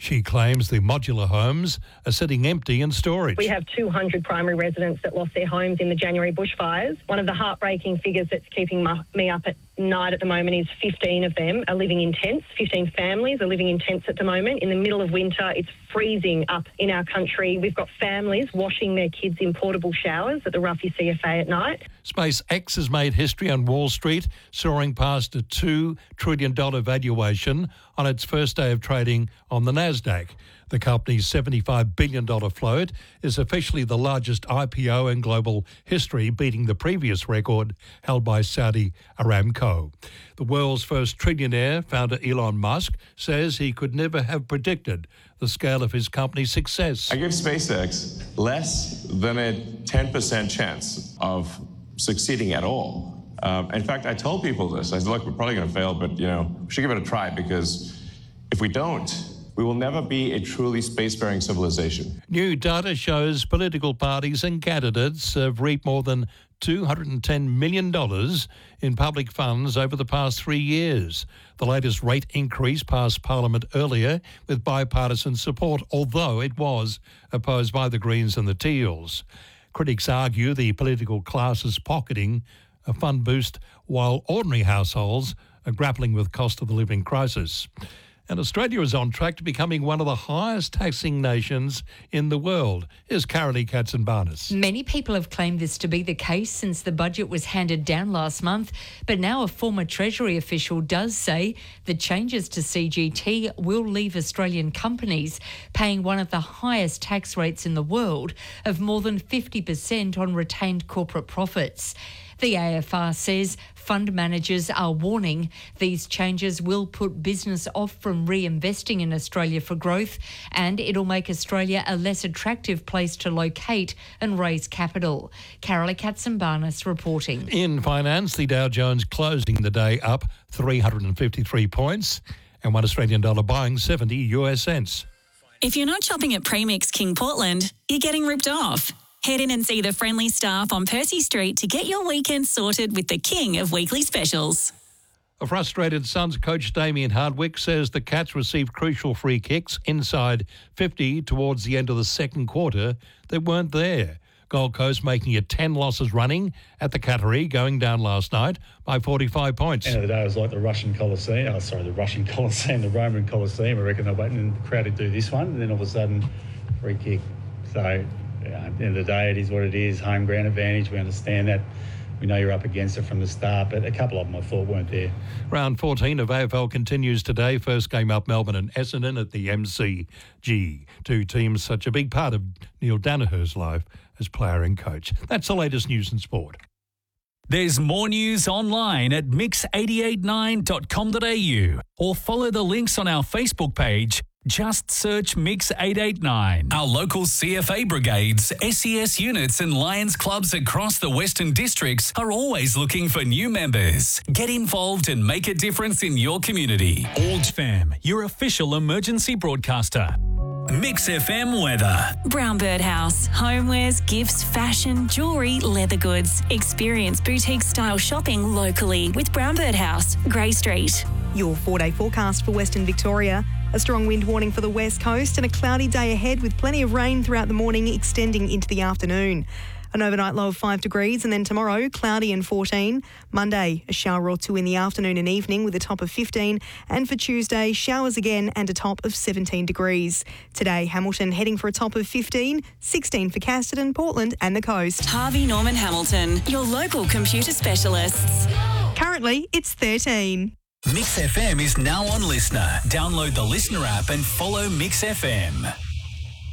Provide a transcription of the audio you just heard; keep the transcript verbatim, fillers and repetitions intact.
She claims the modular homes are sitting empty in storage. We have two hundred primary residents that lost their homes in the January bushfires. One of the heartbreaking figures that's keeping me up at night at the moment is fifteen of them are living in tents. fifteen families are living in tents at the moment. In the middle of winter, it's freezing up in our country. We've got families washing their kids in portable showers at the Roughy C F A at night. SpaceX has made history on Wall Street, soaring past a two trillion dollars valuation on its first day of trading on the Nasdaq. The company's seventy-five billion dollars float is officially the largest I P O in global history, beating the previous record held by Saudi Aramco. The world's first trillionaire, founder Elon Musk, says he could never have predicted the scale of his company's success. I give SpaceX less than a ten percent chance of succeeding at all. Um, in fact, I told people this. I said, look, we're probably going to fail, but, you know, we should give it a try, because if we don't, we will never be a truly spacefaring civilization. New data shows political parties and candidates have reaped more than two hundred ten million dollars in public funds over the past three years. The latest rate increase passed Parliament earlier with bipartisan support, although it was opposed by the Greens and the Teals. Critics argue the political class is pocketing a fund boost while ordinary households are grappling with cost of the living crisis. And Australia is on track to becoming one of the highest taxing nations in the world. Here's Carolee Katzenbarnis. Many people have claimed this to be the case since the budget was handed down last month, but now a former Treasury official does say the changes to C G T will leave Australian companies paying one of the highest tax rates in the world of more than fifty percent on retained corporate profits. The A F R says fund managers are warning these changes will put business off from reinvesting in Australia for growth, and it'll make Australia a less attractive place to locate and raise capital. Carolee Katzenbarnis reporting. In finance, the Dow Jones closing the day up three hundred fifty-three points and one Australian dollar buying seventy U S cents. If you're not shopping at Premix King Portland, you're getting ripped off. Head in and see the friendly staff on Percy Street to get your weekend sorted with the king of weekly specials. A frustrated Suns coach Damien Hardwick says the Cats received crucial free kicks inside fifty towards the end of the second quarter that weren't there. Gold Coast making it ten losses running at the Cattery, going down last night by forty-five points. End of the day, it was like the Russian Colosseum. Oh, sorry, the Russian Colosseum, the Roman Colosseum. I reckon they're waiting for the crowd to do this one, and then all of a sudden, free kick. So, yeah, at the end of the day, it is what it is. Home ground advantage. We understand that. We know you're up against it from the start, but a couple of them I thought weren't there. Round fourteen of A F L continues today. First game up, Melbourne and Essendon at the M C G. Two teams such a big part of Neil Danaher's life as player and coach. That's the latest news and sport. There's more news online at mix eight eight nine dot com dot a u or follow the links on our Facebook page. Just search Mix eight eight nine. Our local C F A brigades, S E S units and Lions clubs across the Western Districts are always looking for new members. Get involved and make a difference in your community. Old Fam, your official emergency broadcaster. Mix F M weather. Brown Bird House. Homewares, gifts, fashion, jewellery, leather goods. Experience boutique style shopping locally with Brown Bird House, Grey Street. Your four-day forecast for Western Victoria. A strong wind warning for the west coast and a cloudy day ahead with plenty of rain throughout the morning extending into the afternoon. An overnight low of five degrees and then tomorrow, cloudy and fourteen. Monday, a shower or two in the afternoon and evening with a top of fifteen. And for Tuesday, showers again and a top of seventeen degrees. Today, Hamilton heading for a top of fifteen, sixteen for Casterton, Portland and the coast. Harvey Norman Hamilton, your local computer specialists. Currently, it's thirteen. Mix F M is now on Listener. Download the Listener app and follow Mix F M.